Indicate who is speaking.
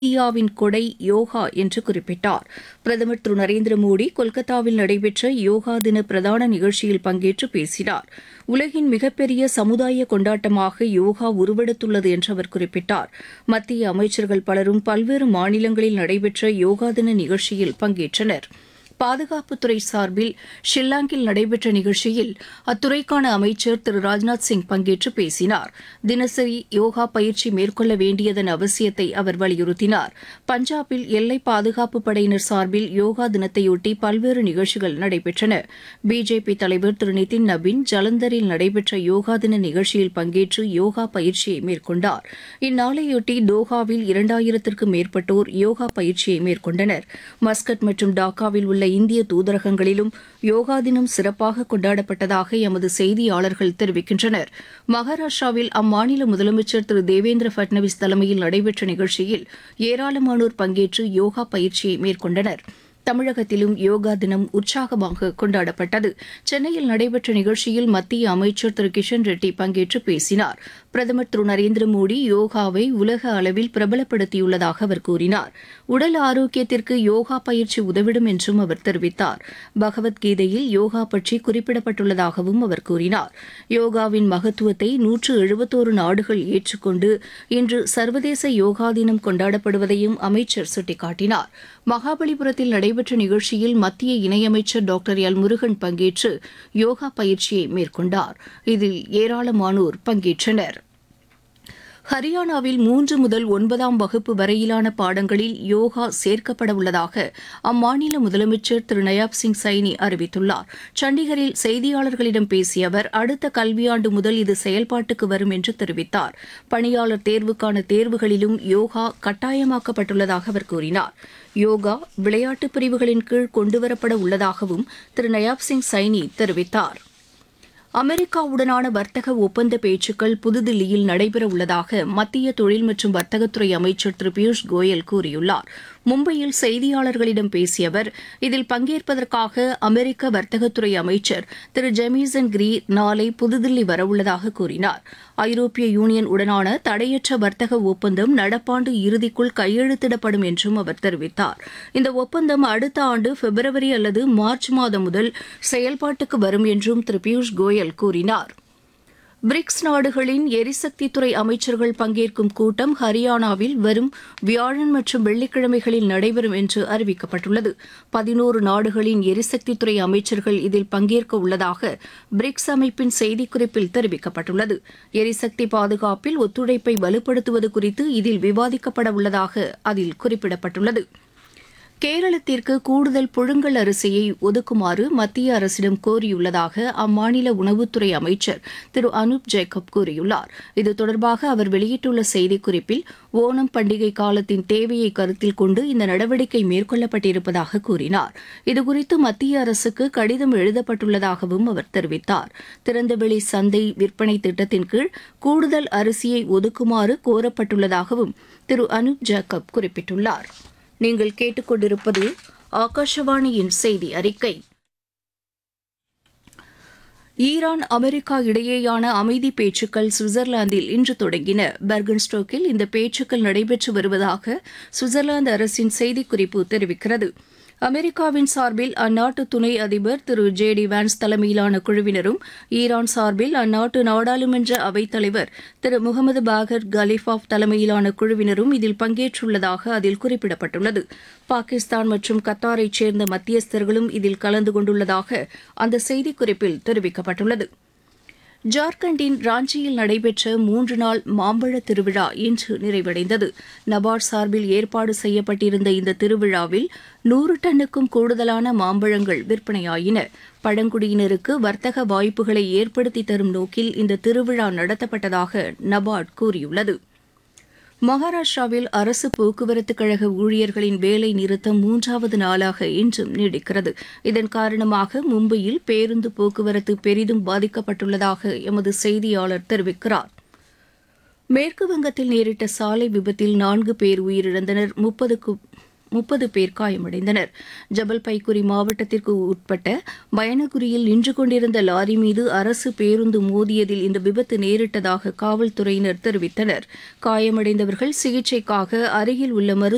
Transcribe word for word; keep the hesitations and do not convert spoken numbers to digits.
Speaker 1: இந்தியாவின் கொடை யோகா என்று குறிப்பிட்டார். பிரதமர் திரு நரேந்திர மோடி கொல்கத்தாவில் நடைபெற்ற யோகா தின பிரதான நிகழ்ச்சியில் பங்கேற்று பேசினார். உலகின் மிகப்பெரிய சமுதாய கொண்டாட்டமாக யோகா உருவெடுத்துள்ளது என்று அவர் குறிப்பிட்டார். மத்திய அமைச்சர்கள் பலரும் பல்வேறு மாநிலங்களில் நடைபெற்ற யோகா தின நிகழ்ச்சியில் பங்கேற்றனர். பாதுகாப்புத்துறை சார்பில் ஷில்லாங்கில் நடைபெற்ற நிகழ்ச்சியில் அத்துறைக்கான அமைச்சர் திரு ராஜ்நாத் சிங் பங்கேற்று பேசினார். தினசரி யோகா பயிற்சி மேற்கொள்ள வேண்டியதன் அவசியத்தை அவர் வலியுறுத்தினார். பஞ்சாபில் எல்லை பாதுகாப்பு படையினர் சார்பில் யோகா தினத்தையொட்டி பல்வேறு நிகழ்ச்சிகள் நடைபெற்றன. பிஜேபி தலைவர் திரு நிதின் நபீன் ஜலந்தரில் நடைபெற்ற யோகா தின நிகழ்ச்சியில் பங்கேற்று யோகா பயிற்சியை மேற்கொண்டார். இந்நாளையொட்டி தோஹாவில் இரண்டாயிரத்திற்கும் மேற்பட்டோர் யோகா பயிற்சியை மேற்கொண்டனர். மஸ்கட் மற்றும் டாக்காவில் உள்ள இந்திய தூதரகங்களிலும் யோகா தினம் சிறப்பாக கொண்டாடப்பட்டதாக எமது செய்தியாளர்கள் தெரிவிக்கின்றனர். மகாராஷ்டிராவில் அம்மாநில முதலமைச்சர் திரு தேவேந்திர பட்னவிஸ் தலைமையில் நடைபெற்ற நிகழ்ச்சியில் ஏராளமானோர் பங்கேற்று யோகா பயிற்சியை மேற்கொண்டனர். தமிழகத்திலும் யோகா தினம் உற்சாகமாக கொண்டாடப்பட்டது. சென்னையில் நடைபெற்ற நிகழ்ச்சியில் மத்திய அமைச்சர் திரு கிஷன் ரெட்டி பங்கேற்று பேசினார். பிரதமர் திரு நரேந்திர மோடி யோகாவை உலக அளவில் பிரபலப்படுத்தியுள்ளதாக அவர் கூறினார். உடல் ஆரோக்கியத்திற்கு யோகா பயிற்சி உதவிடும் என்றும் அவர் தெரிவித்தார். பகவத்கீதையில் யோகா பற்றி குறிப்பிடப்பட்டுள்ளதாகவும் அவர் கூறினார். யோகாவின் மகத்துவத்தை நூற்று எழுபத்தோரு நாடுகள் ஏற்றுக்கொண்டு இன்று சர்வதேச யோகா தினம் கொண்டாடப்படுவதையும் அமைச்சர் சுட்டிக்காட்டினார். மகாபலிபுரத்தில் நடைபெற்ற நிகழ்ச்சியில் மத்திய இணையமைச்சர் டாக்டர் எல் முருகன் பங்கேற்று யோகா பயிற்சியை மேற்கொண்டார். இதில் ஏராளமானோர் பங்கேற்றனர். ஹரியானாவில் மூன்று முதல் ஒன்பதாம் வகுப்பு வரையிலான பாடங்களில் யோகா சேர்க்கப்பட உள்ளதாக அம்மாநில முதலமைச்சர் திரு நயாப் சிங் சைனி அறிவித்துள்ளார். சண்டிகரில் செய்தியாளர்களிடம் பேசிய அவர் அடுத்த கல்வியாண்டு முதல் இது செயல்பாட்டுக்கு வரும் என்று தெரிவித்தார். பணியாளர் தேர்வுக்கான தேர்வுகளிலும் யோகா கட்டாயமாக்கப்பட்டுள்ளதாக அவர் கூறினார். யோகா விளையாட்டுப் பிரிவுகளின் கீழ் கொண்டுவரப்பட உள்ளதாகவும் திரு நயாப் சிங் சைனி தெரிவித்தார். அமெரிக்காவுடனான வர்த்தக ஒப்பந்த பேச்சுக்கள் புதுதில்லியில் நடைபெற உள்ளதாக மத்திய தொழில் மற்றும் வர்த்தகத்துறை அமைச்சர் திரு பியூஷ் கோயல் கூறியுள்ளார். மும்பையில் செய்தியாளர்களிடம் பேசிய அவர் இதில் பங்கேற்பதற்காக அமெரிக்க வர்த்தகத்துறை அமைச்சர் திரு ஜெமிசன் கிரீர் நாளை புதுதில்லி வரவுள்ளதாக கூறினார். ஐரோப்பிய யூனியன் உடனான தடையற்ற வர்த்தக ஒப்பந்தம் நடப்பாண்டு இறுதிக்குள் கையெழுத்திடப்படும் என்றும் அவர் தெரிவித்தார். இந்த ஒப்பந்தம் அடுத்த ஆண்டு பிப்ரவரி அல்லது மார்ச் மாதம் முதல் செயல்பாட்டுக்கு வரும் என்றும் திரு பியூஷ் கோயல் கூறினார். பிரிக்ஸ் நாடுகளின் எரிசக்தித்துறை அமைச்சர்கள் பங்கேற்கும் கூட்டம் ஹரியானாவில் வரும் வியாழன் மற்றும் வெள்ளிக்கிழமைகளில் நடைபெறும் என்று அறிவிக்கப்பட்டுள்ளது. பதினோரு நாடுகளின் எரிசக்தித்துறை அமைச்சர்கள் இதில் பங்கேற்க உள்ளதாக பிரிக்ஸ் அமைப்பின் செய்திக்குறிப்பில் தெரிவிக்கப்பட்டுள்ளது. எரிசக்தி பாதுகாப்பில் ஒத்துழைப்பை வலுப்படுத்துவது குறித்து இதில் விவாதிக்கப்பட உள்ளதாக அதில் குறிப்பிடப்பட்டுள்ளது. கேரளத்திற்கு கூடுதல் புழுங்கல் அரிசியை ஒதுக்குமாறு மத்திய அரசிடம் கோரியுள்ளதாக அம்மாநில உணவுத்துறை அமைச்சர் திரு அனூப் ஜேக்கப் கூறியுள்ளார். இது தொடர்பாக அவர் வெளியிட்டுள்ள செய்திக்குறிப்பில் ஓணம் பண்டிகை காலத்தின் தேவையை கருத்தில் கொண்டு இந்த நடவடிக்கை மேற்கொள்ளப்பட்டிருப்பதாக கூறினார். இதுகுறித்து மத்திய அரசுக்கு கடிதம் எழுதப்பட்டுள்ளதாகவும் அவர் தெரிவித்தார். திறந்தவெளி சந்தை விற்பனை திட்டத்தின் கீழ் கூடுதல் அரிசியை ஒதுக்குமாறு கோரப்பட்டுள்ளதாகவும் திரு அனூப் ஜேக்கப் குறிப்பிட்டுள்ளார். நீங்கள் கேட்டுக்கொண்டிருப்பது ஆகாஷவாணியின் செய்தி அறிக்கை. ஈரான் அமெரிக்கா இடையேயான அமைதி பேச்சுக்கள் சுவிட்சர்லாந்தில் இன்று தொடங்கின. பெர்கன்ஸ்டோக்கில் இந்த பேச்சுக்கள் நடைபெற்று வருவதாக சுவிட்சர்லாந்து அரசின் செய்திக்குறிப்பு தெரிவிக்கிறது. அமெரிக்காவின் சார்பில் அந்நாட்டு துணை அதிபர் திரு ஜே டி வான்ஸ் தலைமையிலான குழுவினரும் ஈரான் சார்பில் அந்நாட்டு நாடாளுமன்ற அவைத்தலைவர் திரு முகமது பாகர் கலிஃபாப் தலைமையிலான குழுவினரும் இதில் பங்கேற்றுள்ளதாக அதில் குறிப்பிடப்பட்டுள்ளது. பாகிஸ்தான் மற்றும் கத்தாரைச் சேர்ந்த மத்தியஸ்தர்களும் இதில் கலந்து கொண்டுள்ளதாக அந்த செய்திக்குறிப்பில் தெரிவிக்கப்பட்டுள்ளது. ஜார்க்கண்டின் ராஞ்சியில் நடைபெற்ற மூன்று நாள் மாம்பழ திருவிழா இன்று நிறைவடைந்தது. நபார்ட் சார்பில் ஏற்பாடு செய்யப்பட்டிருந்த இந்த திருவிழாவில் நூறு டன்னுக்கும் கூடுதலான மாம்பழங்கள் விற்பனையாயின. பழங்குடியினருக்கு வர்த்தக வாய்ப்புகளை ஏற்படுத்தி தரும் நோக்கில் இந்த திருவிழா நடத்தப்பட்டதாக நபார்ட் கூறியுள்ளது. மகாராஷ்டிராவில் அரசு போக்குவரத்துக் கழக ஊழியர்களின் வேலை நிறுத்தம் மூன்றாவது நாளாக இன்றும் நீடிக்கிறது. இதன் காரணமாக மும்பையில் பேருந்து போக்குவரத்து பெரிதும் பாதிக்கப்பட்டுள்ளதாக எமது செய்தியாளர் தெரிவிக்கிறார். மேற்கு வங்கத்தில் நேரிட்ட சாலை விபத்தில் நான்கு பேர் உயிரிழந்தனர். முப்பதுக்கு முப்பது பேர் காயமடைந்தனர். ஜபல்பைகுரி மாவட்டத்திற்கு உட்பட்ட பயணகுரியில் நின்று கொண்டிருந்த லாரி மீது அரசு பேருந்து மோதியதில் இந்த விபத்து நேரிட்டதாக காவல்துறையினர் தெரிவித்தனர். காயமடைந்தவர்கள் சிகிச்சைக்காக அருகில் உள்ள மருத்துவ